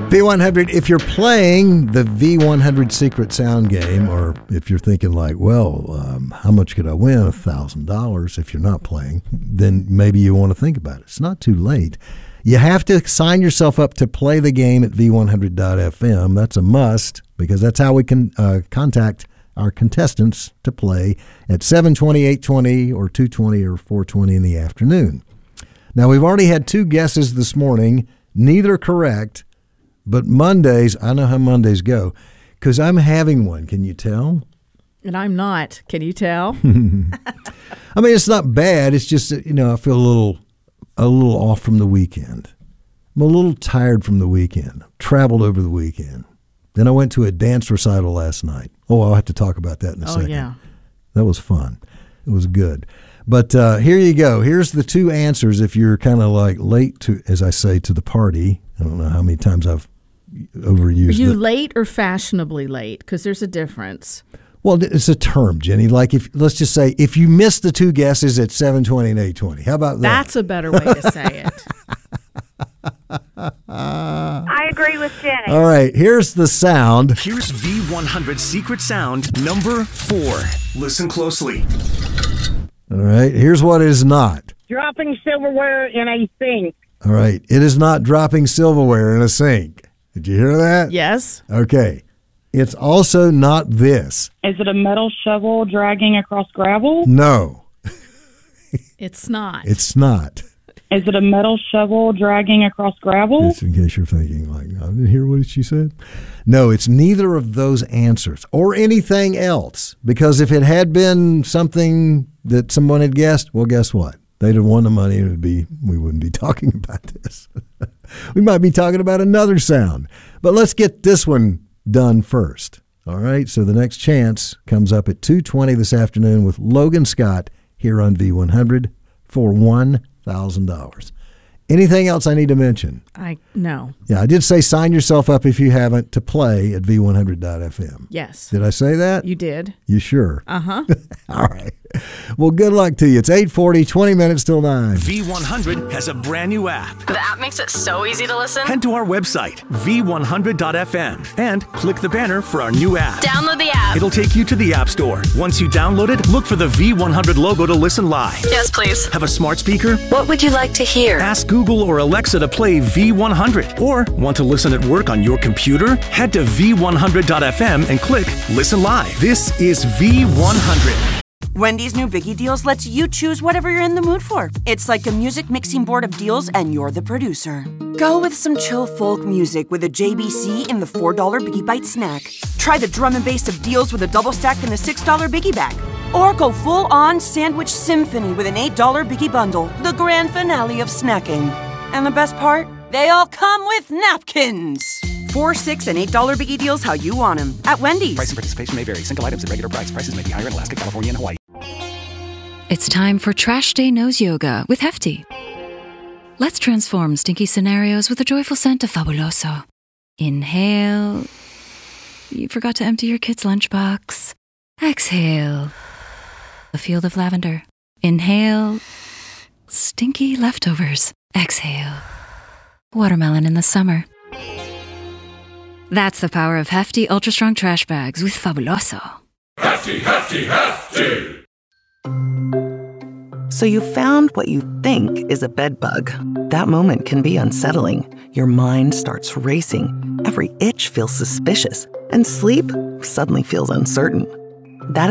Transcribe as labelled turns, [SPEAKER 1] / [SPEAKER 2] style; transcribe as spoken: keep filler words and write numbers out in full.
[SPEAKER 1] V one hundred, if you're playing the V one hundred Secret Sound game, or if you're thinking like, well, um, how much could I win? one thousand dollars if you're not playing, then maybe you want to think about it. It's not too late. You have to sign yourself up to play the game at v one hundred dot f m. That's a must, because that's how we can uh, contact our contestants to play at seven twenty, eight twenty, or two twenty, or four twenty in the afternoon. Now, we've already had two guesses this morning, neither correct, but Mondays, I know how Mondays go, because I'm having one. Can you tell?
[SPEAKER 2] And I'm not. Can you tell?
[SPEAKER 1] I mean, it's not bad. It's just, you know, I feel a little a little off from the weekend. I'm a little tired from the weekend. Traveled over the weekend. Then I went to a dance recital last night. Oh, I'll have to talk about that in a
[SPEAKER 2] oh,
[SPEAKER 1] second.
[SPEAKER 2] yeah.
[SPEAKER 1] That was fun. It was good. But uh, here you go. Here's the two answers if you're kind of like late to, as I say, to the party. I don't know how many times I've overused it.
[SPEAKER 2] Are you
[SPEAKER 1] the,
[SPEAKER 2] late or fashionably late? Because there's a difference.
[SPEAKER 1] Well, it's a term, Jenny. Like, if let's just say, if you miss the two guesses at seven twenty and eight twenty, how about that?
[SPEAKER 2] That's a better way to say it.
[SPEAKER 3] I agree with Jenny.
[SPEAKER 1] All right, here's the sound.
[SPEAKER 4] Here's V one hundred Secret Sound number four. Listen closely.
[SPEAKER 1] All right, here's what it is not.
[SPEAKER 5] Dropping silverware in a sink.
[SPEAKER 1] All right, it is not dropping silverware in a sink. Did you hear that?
[SPEAKER 2] Yes.
[SPEAKER 1] Okay. It's also not this.
[SPEAKER 5] Is it a metal shovel dragging across gravel?
[SPEAKER 1] No,
[SPEAKER 2] It's not.
[SPEAKER 1] it's not.
[SPEAKER 5] Is it a metal shovel dragging across gravel?
[SPEAKER 1] Just in case you're thinking, like, I didn't hear what she said. No, it's neither of those answers or anything else. Because if it had been something that someone had guessed, well, guess what? They'd have won the money, and it'd be, we wouldn't be talking about this. We might be talking about another sound. But let's get this one done first. All right, so the next chance comes up at two twenty this afternoon with Logan Scott here on V one hundred for one thousand dollars. Anything else I need to mention?
[SPEAKER 2] I no.
[SPEAKER 1] Yeah, I did say sign yourself up if you haven't to play at v one hundred dot f m.
[SPEAKER 2] Yes.
[SPEAKER 1] Did I say that?
[SPEAKER 2] You did.
[SPEAKER 1] You sure?
[SPEAKER 2] Uh-huh.
[SPEAKER 1] All right. Well, good luck to you. It's eight forty, twenty minutes till nine.
[SPEAKER 4] V one hundred has a brand new app.
[SPEAKER 6] The app makes it so easy to listen.
[SPEAKER 4] Head to our website, v one hundred dot f m, and click the banner for our new app.
[SPEAKER 6] Download the app.
[SPEAKER 4] It'll take you to the App Store. Once you download it, look for the V one hundred logo to listen live.
[SPEAKER 6] Yes, please.
[SPEAKER 4] Have a smart speaker?
[SPEAKER 6] What would you like to hear?
[SPEAKER 4] Ask Google or Alexa to play V one hundred. Or want to listen at work on your computer? Head to v one hundred dot f m and click Listen Live. This is V one hundred.
[SPEAKER 7] Wendy's new Biggie Deals lets you choose whatever you're in the mood for. It's like a music mixing board of deals, and you're the producer. Go with some chill folk music with a J B C in the four dollar Biggie Bite snack. Try the drum and bass of deals with a double stack in the six dollar Biggie Bag. Or go full-on sandwich symphony with an eight dollar Biggie Bundle, the grand finale of snacking. And the best part? They all come with napkins. Four, six, and eight dollar Biggie Deals how you want them at Wendy's.
[SPEAKER 4] Price and participation may vary. Single items at regular price. Prices may be higher in Alaska, California, and Hawaii.
[SPEAKER 8] It's time for Trash Day Nose Yoga with Hefty. Let's transform stinky scenarios with a joyful scent of Fabuloso. Inhale. You forgot to empty your kid's lunchbox. Exhale. A field of lavender. Inhale. Stinky leftovers. Exhale. Watermelon in the summer. That's the power of Hefty Ultra Strong Trash Bags with Fabuloso.
[SPEAKER 9] Hefty, hefty, hefty!
[SPEAKER 10] So you found what you think is a bed bug. That moment can be unsettling. Your mind starts racing. Every itch feels suspicious. And sleep suddenly feels uncertain.